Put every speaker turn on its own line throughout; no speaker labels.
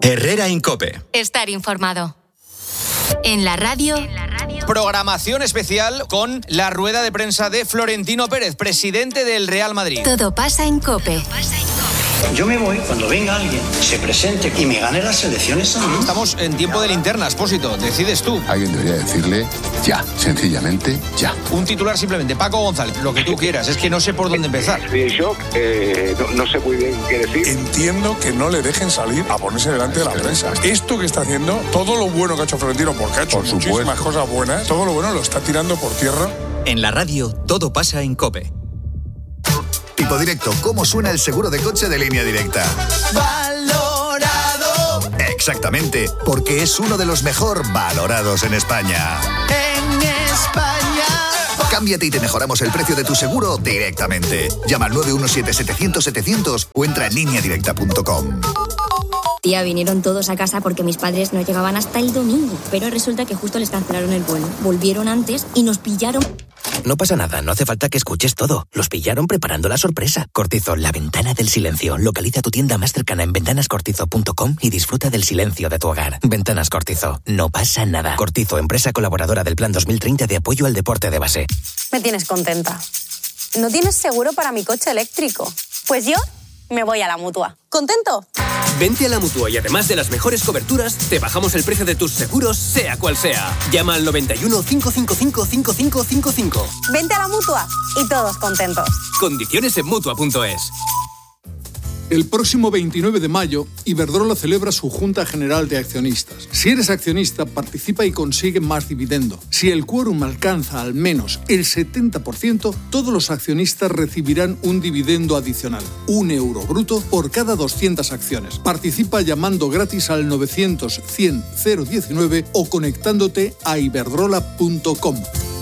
Herrera en COPE.
Estar informado. En la radio.
Programación especial con la rueda de prensa de Florentino Pérez, presidente del Real Madrid.
Todo pasa en COPE.
Yo me voy cuando venga alguien, se presente y me gane las elecciones a mí.
Estamos en tiempo de linterna, Expósito. Decides tú.
Alguien debería decirle ya, sencillamente ya.
Un titular simplemente. Paco González, lo que tú quieras. Es que no sé por dónde empezar.
Estoy en shock, no sé muy bien qué decir.
Entiendo que no le dejen salir a ponerse delante de la prensa. Esto que está haciendo, todo lo bueno que ha hecho Florentino, porque ha hecho muchísimas cosas buenas, todo lo bueno lo está tirando por tierra.
En la radio, todo pasa en COPE.
Tipo Directo, ¿cómo suena el seguro de coche de Línea Directa?
¡Valorado!
Exactamente, porque es uno de los mejor valorados en España.
¡En España!
Cámbiate y te mejoramos el precio de tu seguro directamente. Llama al 917-700-700 o entra en lineadirecta.com.
Tía, vinieron todos a casa porque mis padres no llegaban hasta el domingo. Pero resulta que justo les cancelaron el vuelo. Volvieron antes y nos pillaron.
No pasa nada, no hace falta que escuches todo. Los pillaron preparando la sorpresa. Cortizo, la ventana del silencio. Localiza tu tienda más cercana en ventanascortizo.com y disfruta del silencio de tu hogar. Ventanas Cortizo, no pasa nada. Cortizo, empresa colaboradora del Plan 2030 de apoyo al deporte de base.
Me tienes contenta. ¿No tienes seguro para mi coche eléctrico? Pues yo me voy a la Mutua. ¿Contento?
Vente a la Mutua y además de las mejores coberturas, te bajamos el precio de tus seguros, sea cual sea. Llama al 91 555 5555.
Vente a la Mutua y todos contentos.
Condiciones en Mutua.es.
El próximo 29 de mayo, Iberdrola celebra su Junta General de Accionistas. Si eres accionista, participa y consigue más dividendo. Si el quórum alcanza al menos el 70%, todos los accionistas recibirán un dividendo adicional, €1 bruto por cada 200 acciones. Participa llamando gratis al 900-100-019 o conectándote a iberdrola.com.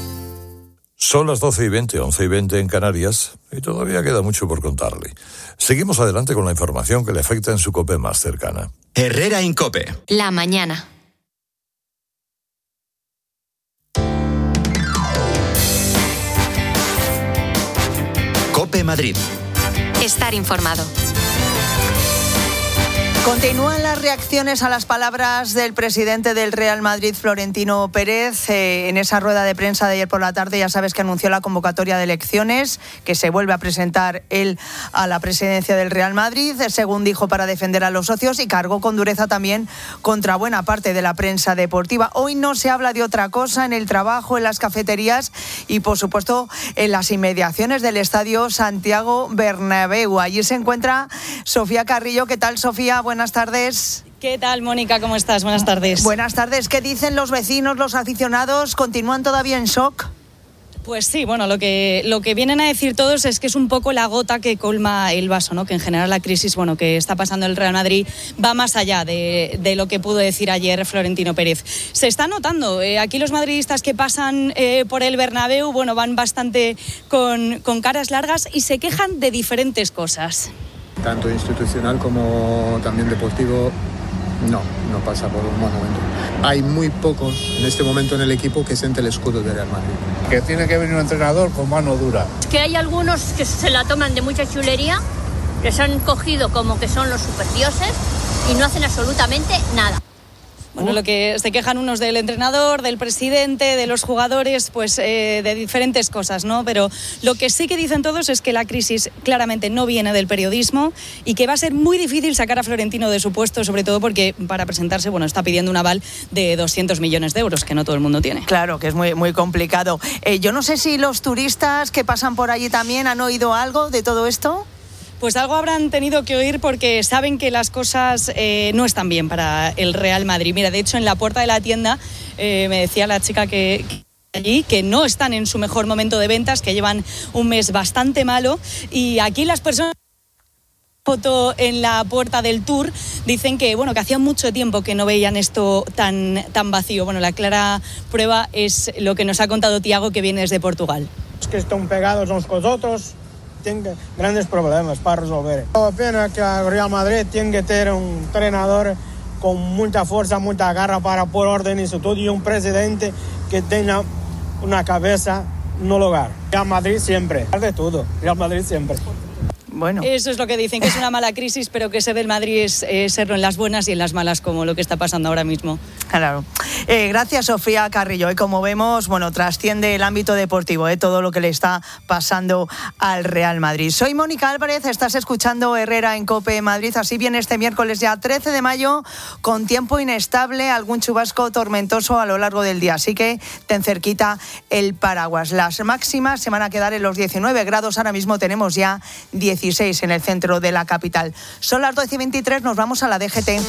Son las 12:20, 11:20 en Canarias, y todavía queda mucho por contarle. Seguimos adelante con la información que le afecta en su COPE más cercana.
Herrera en COPE.
La mañana.
COPE Madrid.
Estar informado.
Continúan las reacciones a las palabras del presidente del Real Madrid, Florentino Pérez. En esa rueda de prensa de ayer por la tarde, ya sabes que anunció la convocatoria de elecciones, que se vuelve a presentar él a la presidencia del Real Madrid, según dijo, para defender a los socios, y cargó con dureza también contra buena parte de la prensa deportiva. Hoy no se habla de otra cosa en el trabajo, en las cafeterías y, por supuesto, en las inmediaciones del estadio Santiago Bernabéu. Allí se encuentra Sofía Carrillo. ¿Qué tal, Sofía? Buenas tardes.
¿Qué tal, Mónica? ¿Cómo estás? Buenas tardes.
Buenas tardes. ¿Qué dicen los vecinos, los aficionados? ¿Continúan todavía en shock?
Pues sí, bueno, lo que vienen a decir todos es que es un poco la gota que colma el vaso, ¿no? Que en general la crisis, bueno, que está pasando el Real Madrid va más allá de lo que pudo decir ayer Florentino Pérez. Se está notando, aquí los madridistas que pasan por el Bernabéu, bueno, van bastante con caras largas y se quejan de diferentes cosas.
Tanto institucional como también deportivo, no pasa por un buen momento. Hay muy pocos en este momento en el equipo que siente el escudo de Real Madrid.
Que tiene que venir un entrenador con mano dura.
Que hay algunos que se la toman de mucha chulería, les han cogido como que son los superdioses y no hacen absolutamente nada.
Bueno, lo que se quejan unos del entrenador, del presidente, de los jugadores, pues de diferentes cosas, ¿no? Pero lo que sí que dicen todos es que la crisis claramente no viene del periodismo y que va a ser muy difícil sacar a Florentino de su puesto, sobre todo porque para presentarse, bueno, está pidiendo un aval de 200 millones de euros, que no todo el mundo tiene.
Claro, que es muy, muy complicado. Yo no sé si los turistas que pasan por allí también han oído algo de todo esto.
Pues algo habrán tenido que oír porque saben que las cosas no están bien para el Real Madrid. Mira, de hecho, en la puerta de la tienda me decía la chica que allí que no están en su mejor momento de ventas, que llevan un mes bastante malo. Y aquí las personas foto en la puerta del Tour dicen que bueno, que hacía mucho tiempo que no veían esto tan vacío. Bueno, la clara prueba es lo que nos ha contado Tiago, que viene desde Portugal.
Es que están pegados unos con otros. Tiene grandes problemas para resolver. La pena que el Real Madrid tiene que tener un entrenador con mucha fuerza, mucha garra para poner orden y todo, y un presidente que tenga una cabeza en un lugar. Real Madrid siempre, de todo, Real Madrid siempre.
Bueno.
Eso es lo que dicen, que es una mala crisis, pero que ser del Madrid es serlo en las buenas y en las malas, como lo que está pasando ahora mismo.
Claro. Gracias, Sofía Carrillo. Y como vemos, bueno, trasciende el ámbito deportivo, todo lo que le está pasando al Real Madrid. Soy Mónica Álvarez, estás escuchando Herrera en COPE Madrid. Así viene este miércoles ya 13 de mayo, con tiempo inestable, algún chubasco tormentoso a lo largo del día. Así que ten cerquita el paraguas. Las máximas se van a quedar en los 19 grados. Ahora mismo tenemos ya 16 en el centro de la capital. Son las 12:23, nos vamos a la DGT.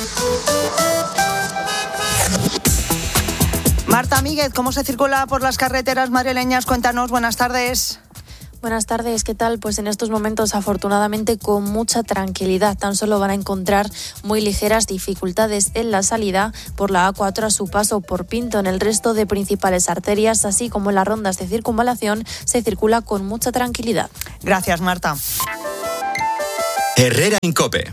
Marta Míguez, ¿cómo se circula por las carreteras madrileñas? Cuéntanos, buenas tardes.
Buenas tardes, ¿qué tal? Pues en estos momentos, afortunadamente, con mucha tranquilidad. Tan solo van a encontrar muy ligeras dificultades en la salida por la A4 a su paso por Pinto. En el resto de principales arterias, así como en las rondas de circunvalación, se circula con mucha tranquilidad.
Gracias, Marta.
Herrera en COPE.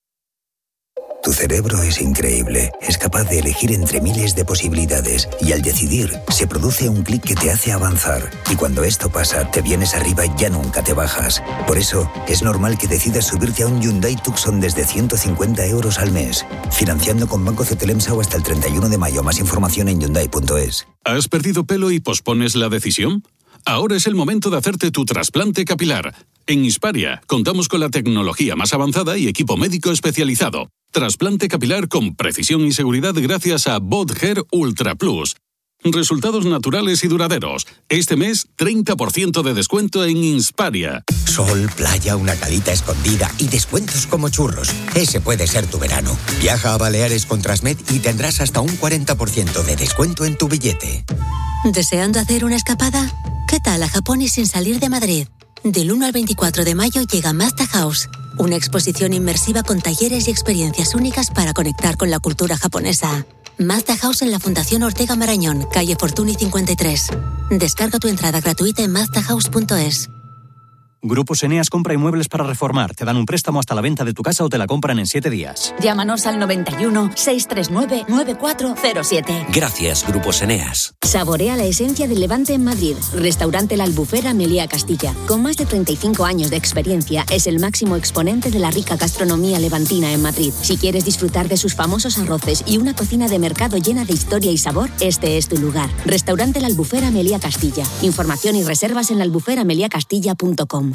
Tu cerebro es increíble, es capaz de elegir entre miles de posibilidades y al decidir se produce un clic que te hace avanzar. Y cuando esto pasa, te vienes arriba y ya nunca te bajas. Por eso, es normal que decidas subirte a un Hyundai Tucson desde 150 euros al mes, financiando con Banco Cetelemsa o hasta el 31 de mayo. Más información en Hyundai.es.
¿Has perdido pelo y pospones la decisión? Ahora es el momento de hacerte tu trasplante capilar. En Insparia contamos con la tecnología más avanzada y equipo médico especializado. Trasplante capilar con precisión y seguridad gracias a BotHair Ultra Plus. Resultados naturales y duraderos. Este mes, 30% de descuento en Insparia.
Sol, playa, una calita escondida y descuentos como churros. Ese puede ser tu verano. Viaja a Baleares con Transmed y tendrás hasta un 40% de descuento en tu billete.
¿Deseando hacer una escapada? ¿Qué tal a Japón y sin salir de Madrid? Del 1 al 24 de mayo llega Mazda House, una exposición inmersiva con talleres y experiencias únicas para conectar con la cultura japonesa. Mazda House en la Fundación Ortega Marañón, calle Fortuny 53. Descarga tu entrada gratuita en mazdahouse.es.
Grupos Eneas compra inmuebles para reformar. Te dan un préstamo hasta la venta de tu casa o te la compran en 7 días.
Llámanos al 91 639 9407.
Gracias, Grupos Eneas.
Saborea la esencia del Levante en Madrid. Restaurante La Albufera Meliá Castilla. Con más de 35 años de experiencia, es el máximo exponente de la rica gastronomía levantina en Madrid. Si quieres disfrutar de sus famosos arroces y una cocina de mercado llena de historia y sabor, este es tu lugar. Restaurante La Albufera Meliá Castilla. Información y reservas en laalbuferameliacastilla.com.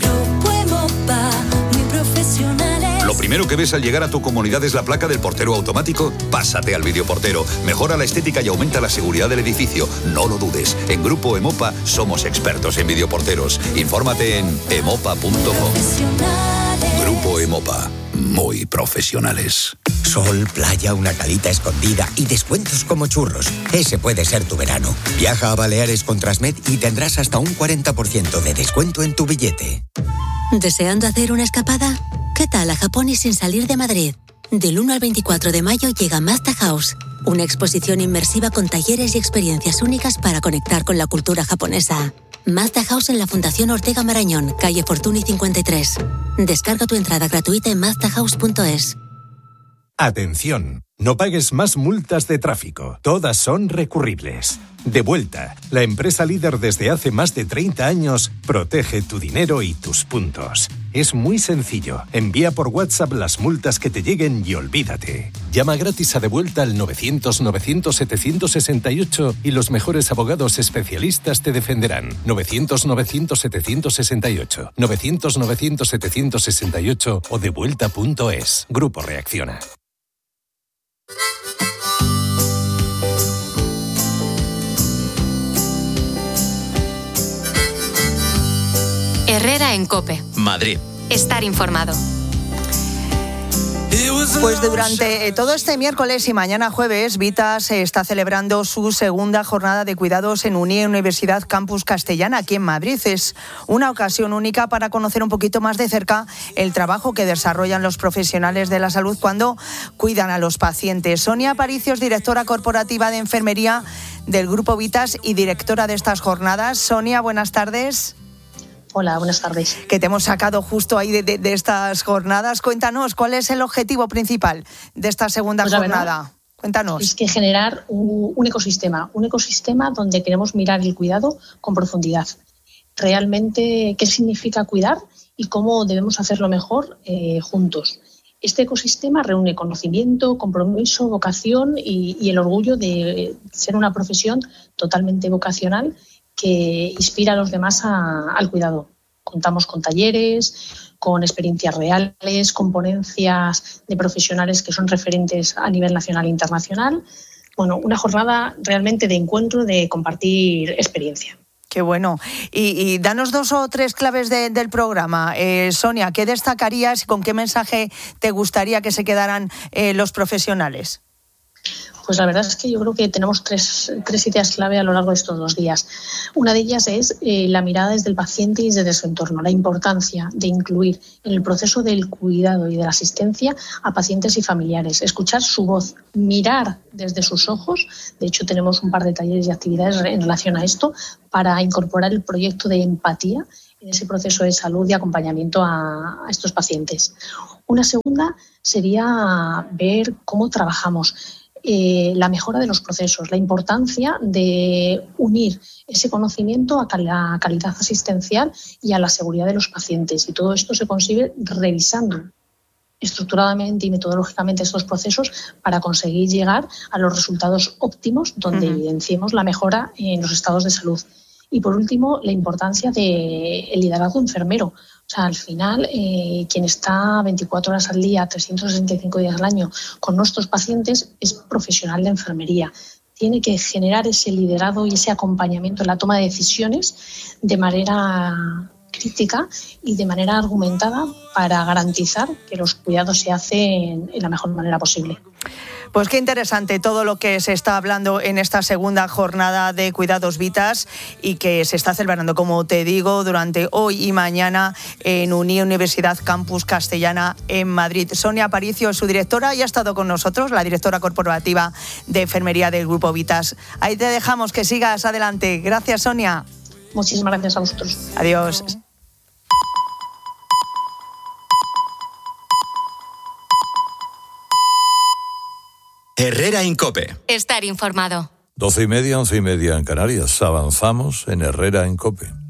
Lo primero que ves al llegar a tu comunidad es la placa del portero automático. Pásate al videoportero. Mejora la estética y aumenta la seguridad del edificio. No lo dudes. En Grupo Emopa somos expertos en videoporteros. Infórmate en emopa.com. Grupo Emopa. Muy profesionales.
Sol, playa, una calita escondida y descuentos como churros. Ese puede ser tu verano. Viaja a Baleares con Transmed y tendrás hasta un 40% de descuento en tu billete.
¿Deseando hacer una escapada? ¿Qué tal a Japón y sin salir de Madrid? Del 1 al 24 de mayo llega Mazda House, una exposición inmersiva con talleres y experiencias únicas para conectar con la cultura japonesa. Mazda House en la Fundación Ortega Marañón, calle Fortuny 53. Descarga tu entrada gratuita en mazdahouse.es.
Atención, no pagues más multas de tráfico. Todas son recurribles. Devuelta, la empresa líder desde hace más de 30 años, protege tu dinero y tus puntos. Es muy sencillo. Envía por WhatsApp las multas que te lleguen y olvídate. Llama gratis a Devuelta al 900-900-768 y los mejores abogados especialistas te defenderán. 900-900-768. 900-900-768 o devuelta.es. Grupo Reacciona.
Herrera en COPE.
Madrid.
Estar informado.
Pues durante todo este miércoles y mañana jueves, Vitas está celebrando su segunda jornada de cuidados en UNIE Universidad Campus Castellana, aquí en Madrid. Es una ocasión única para conocer un poquito más de cerca el trabajo que desarrollan los profesionales de la salud cuando cuidan a los pacientes. Sonia Paricios, directora corporativa de enfermería del Grupo Vitas y directora de estas jornadas. Sonia, buenas tardes.
Hola, buenas tardes.
Que te hemos sacado justo ahí de estas jornadas. Cuéntanos, ¿cuál es el objetivo principal de esta segunda jornada? Cuéntanos.
Es que generar un ecosistema donde queremos mirar el cuidado con profundidad. Realmente, ¿qué significa cuidar y cómo debemos hacerlo mejor juntos. Este ecosistema reúne conocimiento, compromiso, vocación y el orgullo de ser una profesión totalmente vocacional que inspira a los demás al cuidado. Contamos con talleres, con experiencias reales, con ponencias de profesionales que son referentes a nivel nacional e internacional. Bueno, una jornada realmente de encuentro, de compartir experiencia.
Qué bueno. Y danos 2 o 3 claves del programa. Sonia, ¿qué destacarías y con qué mensaje te gustaría que se quedaran los profesionales?
Pues la verdad es que yo creo que tenemos tres ideas clave a lo largo de estos 2 días. Una de ellas es la mirada desde el paciente y desde su entorno, la importancia de incluir en el proceso del cuidado y de la asistencia a pacientes y familiares, escuchar su voz, mirar desde sus ojos. De hecho, tenemos un par de talleres y actividades en relación a esto para incorporar el proyecto de empatía en ese proceso de salud y acompañamiento a estos pacientes. Una segunda sería ver cómo trabajamos. La mejora de los procesos, la importancia de unir ese conocimiento a la calidad asistencial y a la seguridad de los pacientes. Y todo esto se consigue revisando estructuradamente y metodológicamente estos procesos para conseguir llegar a los resultados óptimos donde evidenciemos la mejora en los estados de salud. Y por último, la importancia del liderazgo enfermero. O sea, al final, quien está 24 horas al día, 365 días al año con nuestros pacientes es profesional de enfermería. Tiene que generar ese liderazgo y ese acompañamiento en la toma de decisiones de manera crítica y de manera argumentada para garantizar que los cuidados se hacen en la mejor manera posible.
Pues qué interesante todo lo que se está hablando en esta segunda jornada de Cuidados Vitas y que se está celebrando, como te digo, durante hoy y mañana en Universidad Campus Castellana en Madrid. Sonia Aparicio, su directora, ya ha estado con nosotros, la directora corporativa de enfermería del Grupo Vitas. Ahí te dejamos, que sigas adelante. Gracias, Sonia.
Muchísimas gracias a vosotros.
Adiós.
Herrera en COPE.
Estar informado.
12:30, 11:30 en Canarias. Avanzamos en Herrera en COPE.